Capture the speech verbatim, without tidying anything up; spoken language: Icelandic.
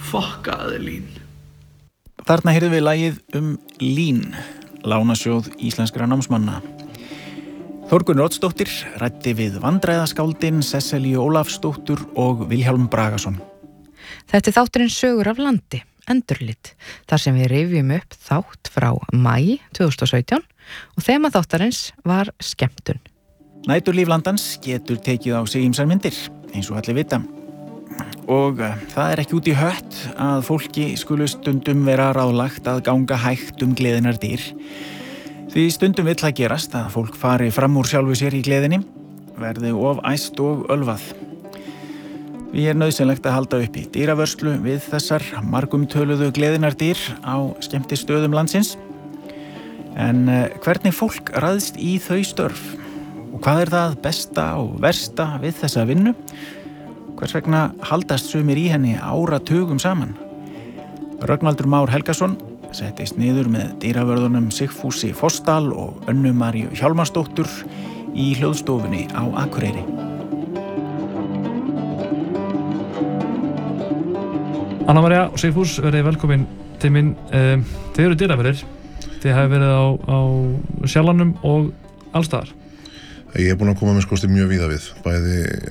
fokkaði lín. Þarna heyrðum við lagið um Lín, lánasjóð íslenskra námsmanna. Þórgunnur Oddsdóttir ræddi við vandræðaskáldin Sesselju Ólafsdóttur og Vilhjálm Bragason. Þetta er þátturinn Sögur af landi, endurlit, þar sem við rifjum upp þátt frá maí tvö þúsund og sautján og þema þáttarins var skemmtun. Næturlíf landans getur tekið á sig ýmsar myndir, eins og allir vita. Og það er ekki út í hött að fólki skulu stundum vera ráðlagt að ganga hægt um gleðinar dyr. Því stundum vill það gerast að fólk fari fram úr sjálfu sér í gleðinni, verði of æst og ölvað. Því er nauðsynlegt að halda uppi dýravörslu við þessar margum töluðu gleðinar dyr á skemmtistöðum landsins. En hvernig fólk ræðst í þau störf? Og hvað er það besta og versta við þessa vinnu? Hvers vegna haldast sumir í henni áratugum saman? Rögnvaldur Már Helgason settist niður með dýravörðunum Sigfúsi Fossdal og Önnu Maríu Hjálmarsdóttur í hljóðstofunni á Akureyri. Anna María og Sigfús, verið velkomin til minn. Þið eru dýravörðir. Þið hafi verið á, á Sjallanum og allstaðar. Ég hef búin að koma með skosti mjög víða við, bæði